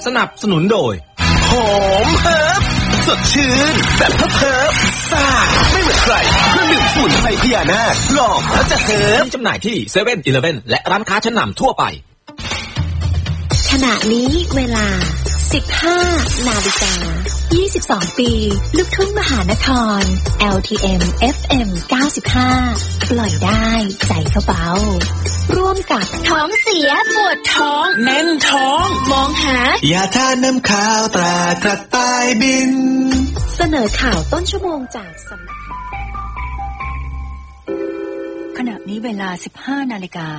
นับสนุนโดยหอมเฮิร์บสดชื่นแบบเฮิร์บซ่าไม่เหมือนใครเครื่องดื่มสมุนไพรพญานาคลองแล้วจะเฮิร์บจำหน่ายที่เซเว่นอีเลฟเว่นและร้านค้าชั้นนำทั่วไปขณะนี้เวลา 15:22 ปีลูกทุ่งมหานคร LTM FM 95 ปล่อยได้ใจเขาเบาร่วมกับท้องเสียปวดท้องแน่นท้องมองหายาทาน้ำข้าวตรากระต่ายบินเสนอข่าวต้นชั่วโมงจากสำนักขณะนี้เวลา 15 นาฬิกา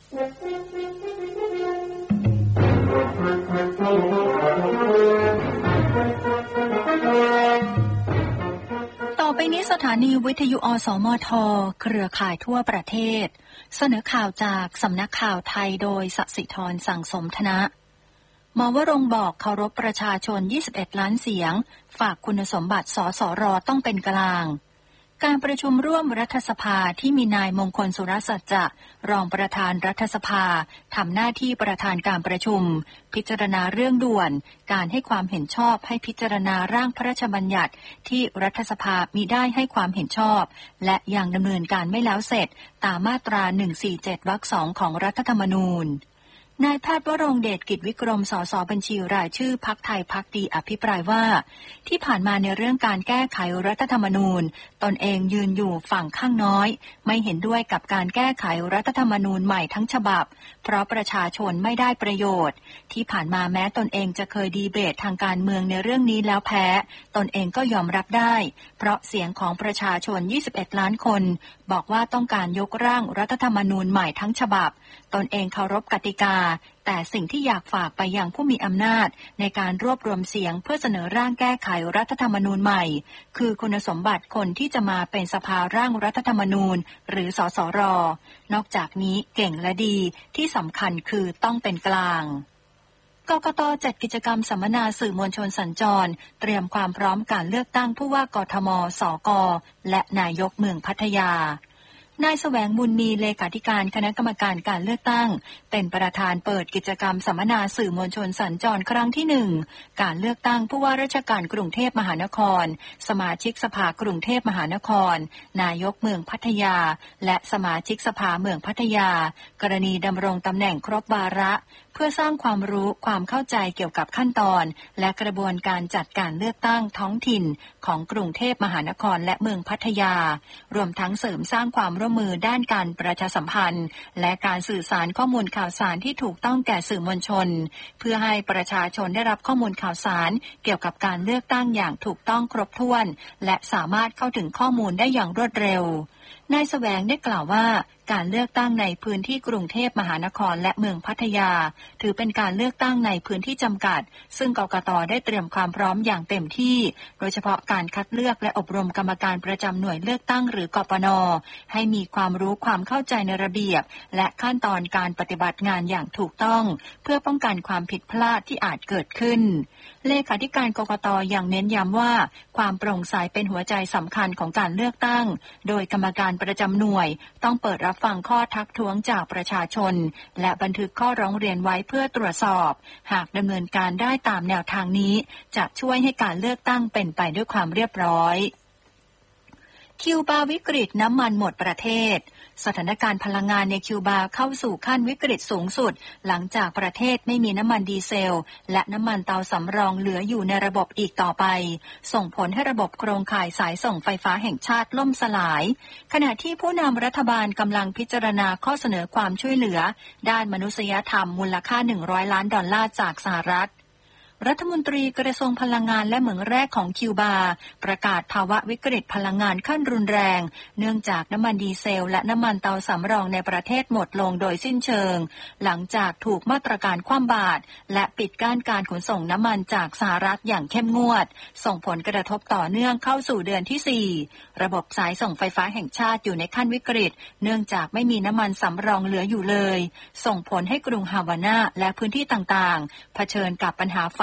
ต่อไปนี้สถานีวิทยุอสมทเครือข่ายทั่วประเทศเสนอข่าวจากสำนักข่าวไทยโดยสศิธรสั่งสมธนะหมอวรงค์บอกเคารพประชาชน21ล้านเสียงฝากคุณสมบัติสสรต้องเป็นกลางการประชุมร่วมรัฐสภาที่มีนายมงคลสุรสัจจะรองประธานรัฐสภาทำหน้าที่ประธานการประชุมพิจารณาเรื่องด่วนการให้ความเห็นชอบให้พิจารณาร่างพระราชบัญญัติที่รัฐสภามิได้ให้ความเห็นชอบและยังดำเนินการไม่แล้วเสร็จตามมาตรา147วรรค2ของรัฐธรรมนูญนายแพทย์วรงค์เดชกิจวิกรมสสบัญชีรายชื่อพรรคไทยพรรคดีอภิปรายว่าที่ผ่านมาในเรื่องการแก้ไขรัฐธรรมนูญตนเองยืนอยู่ฝั่งข้างน้อยไม่เห็นด้วยกับการแก้ไขรัฐธรรมนูญใหม่ทั้งฉบับเพราะประชาชนไม่ได้ประโยชน์ที่ผ่านมาแม้ตนเองจะเคยดีเบตทางการเมืองในเรื่องนี้แล้วแพ้ตนเองก็ยอมรับได้เพราะเสียงของประชาชน21ล้านคนบอกว่าต้องการยกร่างรัฐธรรมนูญใหม่ทั้งฉบับตนเองเคารพกติกาแต่สิ่งที่อยากฝากไปยังผู้มีอำนาจในการรวบรวมเสียงเพื่อเสนอร่างแก้ไขรัฐธรรมนูญใหม่คือคุณสมบัติคนที่จะมาเป็นสภาร่างรัฐธรรมนูญหรือสสร.นอกจากนี้เก่งและดีที่สำคัญคือต้องเป็นกลางกกต.จัดกิจกรรมสัมมนาสื่อมวลชนสัญจรเตรียมความพร้อมการเลือกตั้งผู้ว่ากทม.สก.และนายกเมืองพัทยานายแสวงบุญมีเลขาธิการคณะกรรมการการเลือกตั้งเป็นประธานเปิดกิจกรรมสัมมนาสื่อมวลชนสัญจรครั้งที่1การเลือกตั้งผู้ว่าราชการกรุงเทพมหานครสมาชิกสภากรุงเทพมหานครนายกเมืองพัทยาและสมาชิกสภาเมืองพัทยากรณีดำรงตำแหน่งครบวาระเพื่อสร้างความรู้ความเข้าใจเกี่ยวกับขั้นตอนและกระบวนการจัดการเลือกตั้งท้องถิ่นของกรุงเทพมหานครและเมืองพัทยารวมทั้งเสริมสร้างความร่วมมือด้านการประชาสัมพันธ์และการสื่อสารข้อมูลข่าวสารที่ถูกต้องแก่สื่อมวลชนเพื่อให้ประชาชนได้รับข้อมูลข่าวสารเกี่ยวกับการเลือกตั้งอย่างถูกต้องครบถ้วนและสามารถเข้าถึงข้อมูลได้อย่างรวดเร็วนายแสวงได้กล่าวว่าการเลือกตั้งในพื้นที่กรุงเทพมหานครและเมืองพัทยาถือเป็นการเลือกตั้งในพื้นที่จำกัดซึ่งกกต.ได้เตรียมความพร้อมอย่างเต็มที่โดยเฉพาะการคัดเลือกและอบรมกรรมการประจำหน่วยเลือกตั้งหรือกปน.ให้มีความรู้ความเข้าใจในระเบียบและขั้นตอนการปฏิบัติงานอย่างถูกต้องเพื่อป้องกันความผิดพลาดที่อาจเกิดขึ้นเลขาธิการกกต.ยังเน้นย้ำว่าความโปร่งใสเป็นหัวใจสำคัญของการเลือกตั้งโดยกรรมการประจำหน่วยต้องเปิดรับฟังข้อทักท้วงจากประชาชนและบันทึกข้อร้องเรียนไว้เพื่อตรวจสอบหากดำเนินการได้ตามแนวทางนี้จะช่วยให้การเลือกตั้งเป็นไปด้วยความเรียบร้อยคิวบาวิกฤตน้ำมันหมดประเทศสถานการณ์พลังงานในคิวบาเข้าสู่ขั้นวิกฤตสูงสุดหลังจากประเทศไม่มีน้ำมันดีเซลและน้ำมันเตาสำรองเหลืออยู่ในระบบอีกต่อไปส่งผลให้ระบบโครงข่ายสายส่งไฟฟ้าแห่งชาติล่มสลายขณะที่ผู้นำรัฐบาลกำลังพิจารณาข้อเสนอความช่วยเหลือด้านมนุษยธรรมมูลค่า$100 ล้านจากสหรัฐรัฐมนตรีกระทรวงพลังงานและเหมืองแร่ของคิวบาประกาศภาวะวิกฤตพลังงานขั้นรุนแรงเนื่องจากน้ำมันดีเซลและน้ำมันเตาสำรองในประเทศหมดลงโดยสิ้นเชิงหลังจากถูกมาตรการคว่ำบาตรและปิดกั้นการขนส่งน้ำมันจากสหรัฐอย่างเข้มงวดส่งผลกระทบต่อเนื่องเข้าสู่เดือนที่4ระบบสายส่งไฟฟ้าแห่งชาติอยู่ในขั้นวิกฤตเนื่องจากไม่มีน้ำมันสำรองเหลืออยู่เลยส่งผลให้กรุงฮาวาน่าและพื้นที่ต่างๆเผชิญกับปัญหาไฟ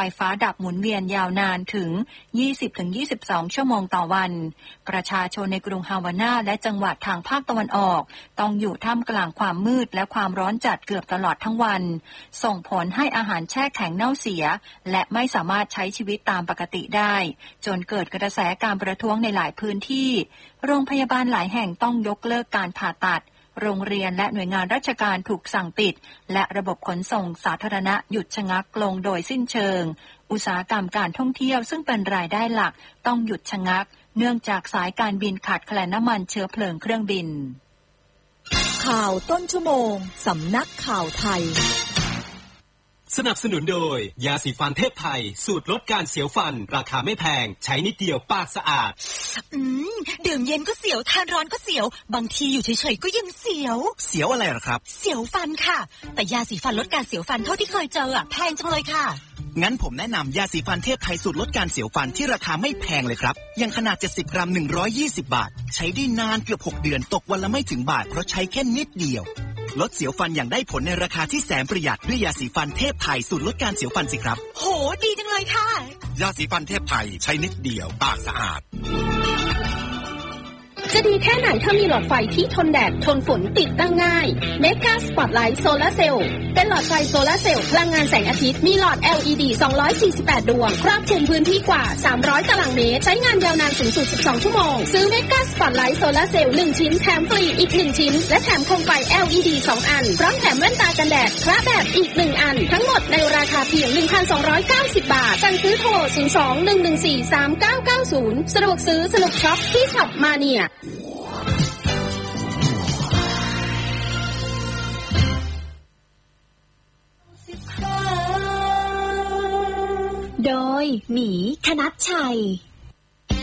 ฟ้าดับหมุนเวียนยาวนานถึง 20-22 ชั่วโมงต่อวันประชาชนในกรุงฮาวาน่าและจังหวัดทางภาคตะวันออกต้องอยู่ท่ามกลางความมืดและความร้อนจัดเกือบตลอดทั้งวันส่งผลให้อาหารแช่แข็งเน่าเสียและไม่สามารถใช้ชีวิตตามปกติได้จนเกิดกระแสการประท้วงในหลายพื้นที่โรงพยาบาลหลายแห่งต้องยกเลิกการผ่าตัดโรงเรียนและหน่วยงานราชการถูกสั่งปิดและระบบขนส่งสาธารณะหยุดชะงักลงโดยสิ้นเชิงอุตสาหกรรมการท่องเที่ยวซึ่งเป็นรายได้หลักต้องหยุดชะงักเนื่องจากสายการบินขาดแคลนน้ำมันเชื้อเพลิงเครื่องบินข่าวต้นชั่วโมงสำนักข่าวไทยสนับสนุนโดยยาสีฟันเทพไทยสูตรลดการเสียวฟันราคาไม่แพงใช้นิดเดียวปากสะอาดดื่มเย็นก็เสียวทานร้อนก็เสียวบางทีอยู่เฉยๆก็ยังเสียวอะไรหรอครับเสียวฟันค่ะแต่ยาสีฟันลดการเสียวฟันเท่าที่เคยเจอแพงจังเลยค่ะงั้นผมแนะนำยาสีฟันเทพไทยสูตรลดการเสียวฟันที่ราคาไม่แพงเลยครับอย่างขนาด70 กรัม120 บาทใช้ได้นานเกือบ6 เดือนตกวันละไม่ถึงบาทเพราะใช้แค่นิดเดียวลดเสียวฟันอย่างได้ผลในราคาที่แสนประหยัดด้วยยาสีฟันเทพไทยสูตรลดการเสียวฟันสิครับโหดีจังเลยค่ะยาสีฟันเทพไทยใช้นิดเดียวปากสะอาดจะดีแค่ไหนถ้ามีหลอดไฟที่ทนแดดทนฝนติดตั้งง่ายเมกาสปอตไลท์โซลาร์เซลล์เป็นหลอดไฟโซลาร์เซลล์พลังงานแสงอาทิตย์มีหลอด LED 248 ดวงครอบคลุมพื้นที่กว่า300 ตารางเมตรใช้งานยาวนานสูงสุด12 ชั่วโมงซื้อเมกาสปอตไลท์โซลาร์เซลล์1ชิ้นแถมฟรีอีก1ชิ้นและแถมโคมไฟ LED 2 อันพร้อมแถมแว่นตากันแดดคละแบบอีก1อันทั้งหมดในราคาเพียง 1,290 บาทสั่งซื้อโทร 02-114-3990 สะดวกซื้อสนุกช็อปที่ช็อปมาเนียโดยหมีคณัชชัย